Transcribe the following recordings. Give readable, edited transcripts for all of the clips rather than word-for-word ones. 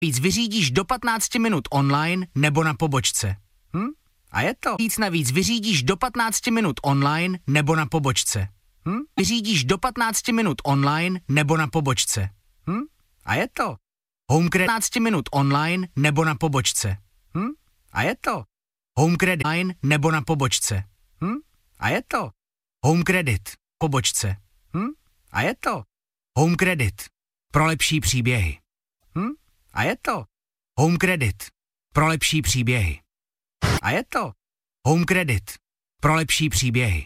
Víc vyřídíš do 15 minut online nebo na pobočce. A je to. Víc navíc vyřídíš do 15 minut online nebo na pobočce. Vyřídíš do 15 minut online nebo na pobočce. A je to. Home Credit 15 minut online nebo na pobočce. A je to. Home Credit online nebo na pobočce. A je to. Home Credit pobočce. A je to. Home Credit pro lepší příběhy. A je to. Home Credit pro lepší příběhy. A je to. Home Credit pro lepší příběhy.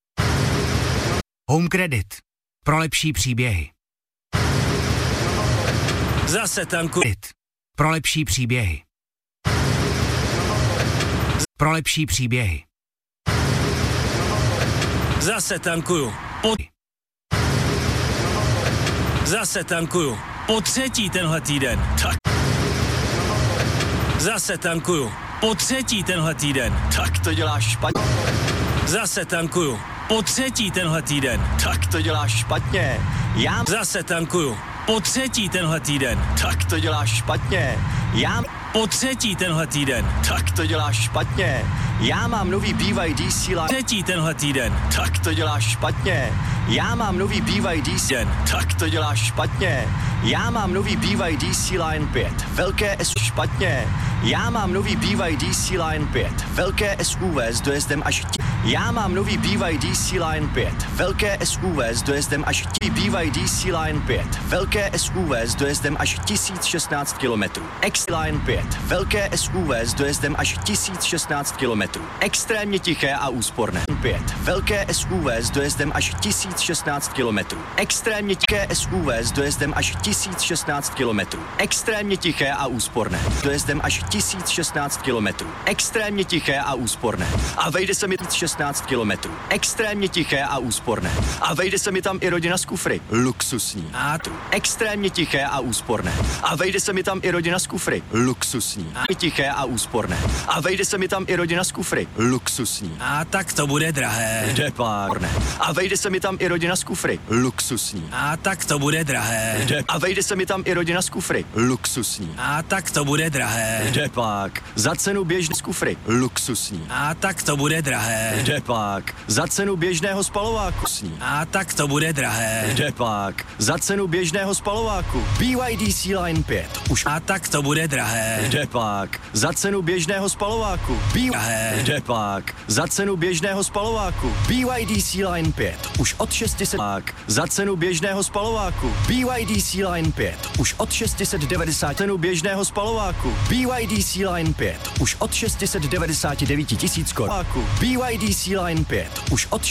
Home Credit pro lepší příběhy. Zase tankuj. Pro lepší příběhy. Pro lepší příběhy. Zase tankuju. Zase tankuju. Po třetí tenhle týden. Tak. Zase tankuju. Po třetí tenhle týden. Tak to děláš špatně. Zase tankuju. Po třetí tenhle týden. Tak to děláš špatně. Zase tankuju. Po třetí tenhle týden. Tak to děláš špatně. Po třetí tenhle týden. Tak to děláš špatně. Já mám nový BYD Sea Line. Třetí tenhle týden. Tak to děláš špatně. Já mám nový BYD Sea Line. Tak to děláš špatně. Já mám nový BYD Sea Line 5. Velké SUV špatně. Já mám nový BYD Sea Line 5. Velké SUV s dojezdem až Já mám nový BYD Sea Line 5. Velké SUV s dojezdem až BYD Sea Line 5. Velké SUV s dojezdem až 1016 km. X-Line 5. Velké SUV s dojezdem až 1016 km. Extrémně tiché a úsporné. 5. Velké SUV s dojezdem až 1016 km. Extrémně tiché SUV s dojezdem až 1016 km. Extrémně tiché a úsporné. Dojezdem až 1016 km. Extrémně tiché a úsporné. A vejde se mi 16 km. Extrémně tiché a úsporné. A vejde se mi tam i rodina z kufry. Luxusní. A tu. Extrémně tiché a úsporné. A vejde se mi tam i rodina z kufry. Luxusní. A tiché a úsporné. A vejde se mi tam i rodina z kufry. Luxusní. A tak to bude drahé. Depárne. A vejde se mi tam i rodina z kufry. Luxusní. A tak to bude drahé. A vejde se mi tam i rodina z kufry. Luxusní. A tak to bude drahé. Depák. Za cenu běžné z kufry. Luxusní. A tak to bude drahé. Depák. Za cenu běžného spalováku. A tak to bude drahé. Depák. Za cenu běžného spalováku. BYD Sea Line 5. Už. A tak to bude drahé. Depák. Za cenu běžného spalováku. Drahé. Depák. Za cenu běžného spalováku. BYD Sea Line 5. Už od 600. Za cenu běžného spalováku. BYD Sea Line 5. Už od 690. Cenu běžného spalováku. BYD Sea Line 5. Už od 699 tisíc korun. BYD Sea Line 5. Už od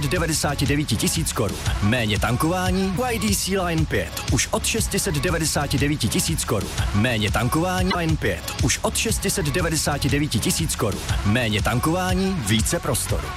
699 tisíc korun. Méně tankování. BYD Sea Line 5. Už od 699 tisíc korun. Méně tankování. Line 5. Už od 699 tisíc korun. Méně tankování, více prostoru.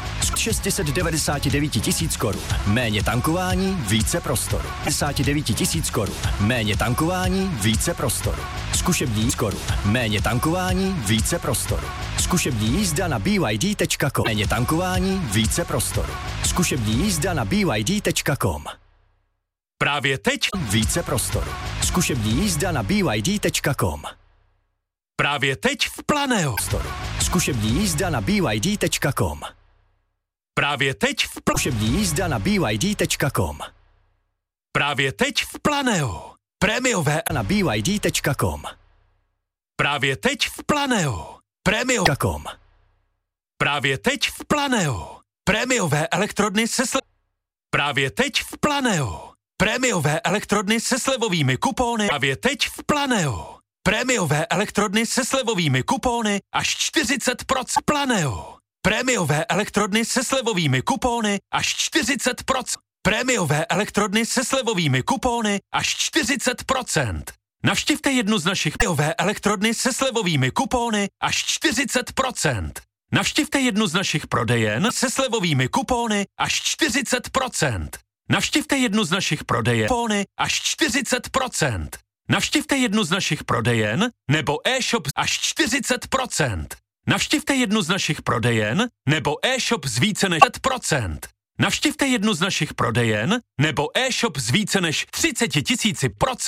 699 tisíc korun. Méně tankování, více prostoru. 59 tisíc korun. Méně tankování, více prostoru. Zkušební korun. Méně tankování, více prostoru. Zkušební jízda na BYD.com. Méně tankování, více prostoru. Zkušební jízda na BYD.com. Právě teď Více prostoru. Zkušební jízda na BYD.com. Právě teď v Planeo. Zkušební jízda na BYD.com. Právě teď v Zkušební jízda na BYD.com. Právě teď v Planeo. Prémiové Na BYD.com. Právě teď v Planeo. .com. Právě teď v Planeo. Prémiové elektrodny se Právě teď v Planeo. Prémiové elektrodny se slevovými kupóny. Právě teď v Planeo. Prémiové elektrodny se slevovými kupóny až 40% Planeo. Prémiové elektrodny se slevovými kupóny až 40%. Prémiové elektrodny se slevovými kupóny až 40%. Navštivte jednu z našich prémiové elektrodny se slevovými kupóny až 40%. Navštivte jednu z našich prodejen se slevovými kupóny až 40%. Navštivte jednu z našich prodejen kupóny až 40%. Navštivte jednu z našich prodejen nebo e-shop až 40%. Navštivte jednu z našich prodejen nebo e-shop z více než 40%. Navštivte jednu z našich prodejen nebo e-shop z více než 30 000%.